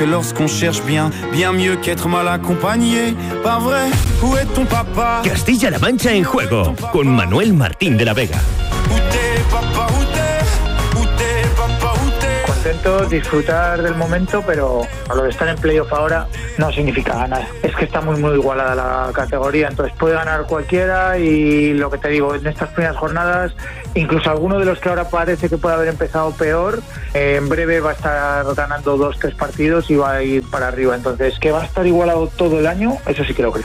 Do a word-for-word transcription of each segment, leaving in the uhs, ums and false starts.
que lorsqu'on cherche bien, bien mieux qu'être mal accompagné. Pas vrai, où est ton papa? Castilla-La Mancha en juego, con Manuel Martín de la Vega. Contento, disfrutar del momento, pero a lo de estar en playoff ahora no significa nada. Es que está muy muy igualada la categoría, entonces puede ganar cualquiera y lo que te digo, en estas primeras jornadas, incluso alguno de los que ahora parece que puede haber empezado peor, eh, en breve va a estar ganando dos, tres partidos y va a ir para arriba. Entonces, que va a estar igualado todo el año, eso sí que lo creo.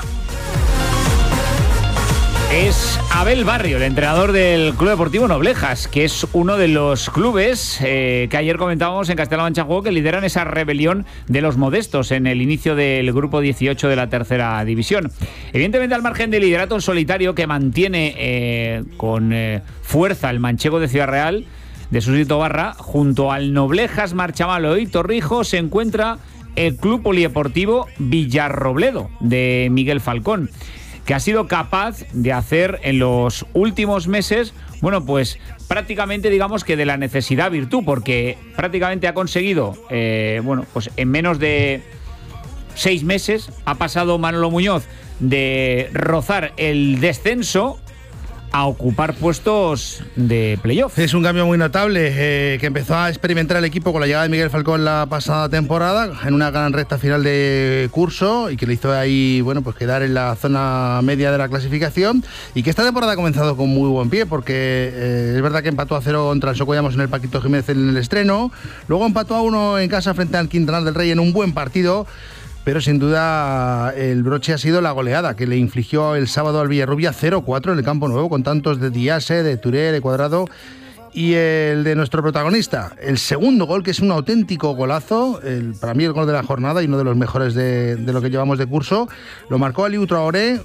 Es Abel Barrio, el entrenador del Club Deportivo Noblejas, que es uno de los clubes eh, que ayer comentábamos en Castilla-La Mancha Juego que lideran esa rebelión de los modestos en el inicio del grupo dieciocho de la tercera división. Evidentemente, al margen del liderato en solitario que mantiene eh, con eh, fuerza el manchego de Ciudad Real, de Susito Barra, junto al Noblejas, Marchamalo y Torrijos se encuentra el Club Polideportivo Villarrobledo de Miguel Falcón, que ha sido capaz de hacer en los últimos meses, bueno, pues prácticamente digamos que de la necesidad virtud, porque prácticamente ha conseguido, eh, bueno, pues en menos de seis meses ha pasado Manolo Muñoz de rozar el descenso a ocupar puestos de playoff. Es un cambio muy notable eh, que empezó a experimentar el equipo con la llegada de Miguel Falcón la pasada temporada en una gran recta final de curso y que le hizo ahí, bueno, pues quedar en la zona media de la clasificación y que esta temporada ha comenzado con muy buen pie porque eh, es verdad que empató a cero contra el Socollamos en el Paquito Jiménez en el estreno, luego empató a uno en casa frente al Quintanar del Rey en un buen partido. Pero sin duda el broche ha sido la goleada que le infligió el sábado al Villarrubia cero cuatro en el Campo Nuevo, con tantos de Diase, de Touré, de Cuadrado y el de nuestro protagonista. El segundo gol, que es un auténtico golazo, el, para mí el gol de la jornada y uno de los mejores de, de lo que llevamos de curso, lo marcó Aliou Traoré,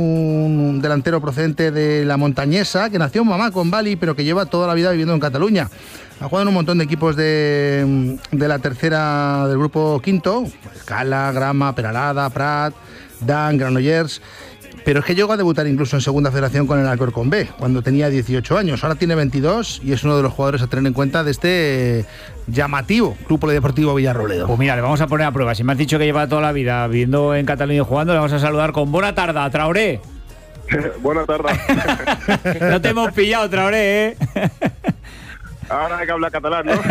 un delantero procedente de la Montañesa, que nació en Bamako, en Bali, pero que lleva toda la vida viviendo en Cataluña. Ha jugado en un montón de equipos de, de la tercera del grupo quinto, Cala, Grama, Peralada, Prat, Dan, Granollers, pero es que llegó a debutar incluso en segunda federación con el Alcorcón B, cuando tenía dieciocho años, ahora tiene veintidós y es uno de los jugadores a tener en cuenta de este llamativo Club Polideportivo Villarrobledo. Pues mira, le vamos a poner a prueba, si me has dicho que lleva toda la vida viviendo en Cataluña y jugando, le vamos a saludar con buena tarde, Traoré. Buena tarde. No te hemos pillado, Traoré, ¿eh? Ahora hay que hablar catalán, ¿no?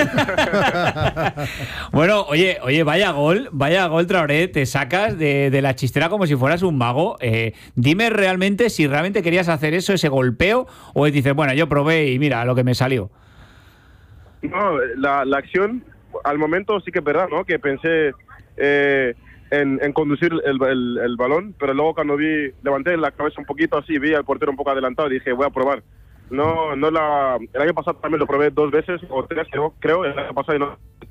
Bueno, oye, oye, vaya gol, vaya gol, Traoré, te sacas de, de la chistera como si fueras un mago. Eh, dime realmente si realmente querías hacer eso, ese golpeo, o dices, bueno, yo probé y mira lo que me salió. No, la, la acción, al momento sí que es verdad, ¿no? Que pensé eh, en, en conducir el, el, el balón, pero luego cuando vi, levanté la cabeza un poquito así, vi al portero un poco adelantado y dije, voy a probar. No, no la. El año pasado también lo probé dos veces o tres, creo, creo el año pasado y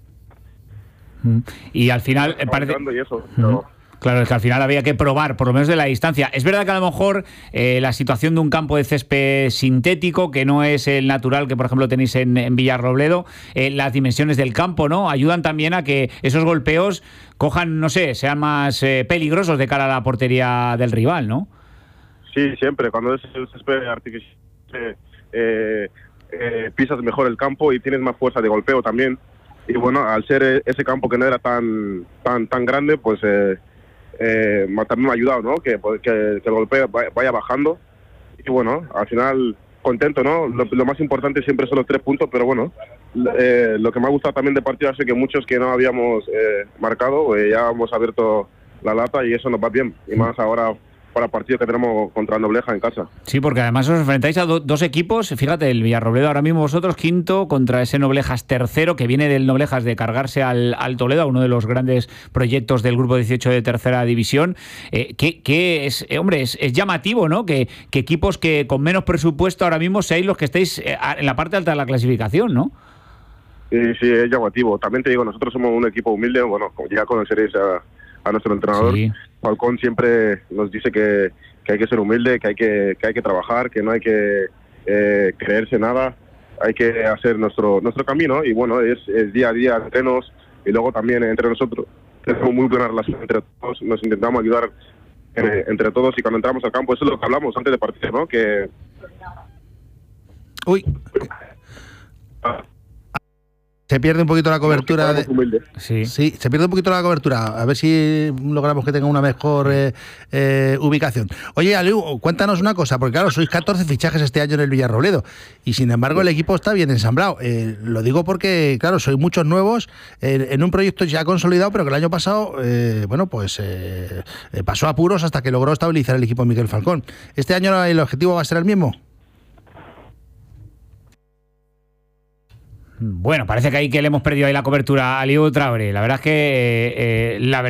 no. Y al final eh, parece. Y eso, pero... Claro, es que al final había que probar, por lo menos de la distancia. Es verdad que a lo mejor eh, la situación de un campo de césped sintético, que no es el natural que, por ejemplo, tenéis en, en Villarrobledo, eh, las dimensiones del campo, ¿no? Ayudan también a que esos golpeos cojan, no sé, sean más eh, peligrosos de cara a la portería del rival, ¿no? Sí, siempre. Cuando es el césped artificial, eh, eh, eh, pisas mejor el campo y tienes más fuerza de golpeo también. Y bueno, al ser ese campo que no era tan tan tan grande, pues eh, eh, también me ha ayudado, ¿no? Que, que, que el golpeo vaya bajando. Y bueno, al final contento, ¿no? Lo, lo más importante siempre son los tres puntos, pero bueno, eh, lo que me ha gustado también de partido es que muchos que no habíamos eh, marcado, eh, ya hemos abierto la lata y eso nos va bien. Y más ahora para el partido que tenemos contra el Noblejas en casa. Sí, porque además os enfrentáis a do, dos equipos, fíjate, el Villarrobledo ahora mismo vosotros quinto contra ese Noblejas tercero, que viene del Noblejas de cargarse al, al Toledo, uno de los grandes proyectos del grupo dieciocho de tercera división. Eh, que, que es, eh, hombre, es, es llamativo, ¿no? Que, que equipos que con menos presupuesto ahora mismo seáis los que estáis eh, en la parte alta de la clasificación, ¿no? Sí, sí, es llamativo. También te digo, nosotros somos un equipo humilde, bueno, como ya conoceréis a, a nuestro entrenador. Sí. Falcón siempre nos dice que, que hay que ser humilde, que hay que, que hay que trabajar, que no hay que eh, creerse nada, hay que hacer nuestro nuestro camino y bueno, es, es día a día entrenos y luego también entre nosotros tenemos muy buena relación entre todos, nos intentamos ayudar eh, entre todos y cuando entramos al campo, eso es lo que hablamos antes de partir, ¿no? Que... Uy... Se pierde un poquito la cobertura. De... Sí. sí, se pierde un poquito la cobertura. A ver si logramos que tenga una mejor eh, eh, ubicación. Oye, Aliu, cuéntanos una cosa, porque claro, sois catorce fichajes este año en el Villarrobledo y sin embargo el equipo está bien ensamblado. Eh, lo digo porque, claro, sois muchos nuevos eh, en un proyecto ya consolidado, pero que el año pasado, eh, bueno, pues eh, pasó apuros hasta que logró estabilizar el equipo Miguel Falcón. ¿Este año el objetivo va a ser el mismo? Bueno, parece que ahí que le hemos perdido ahí la cobertura a Aliu Traoré. La verdad es que eh, eh, la verdad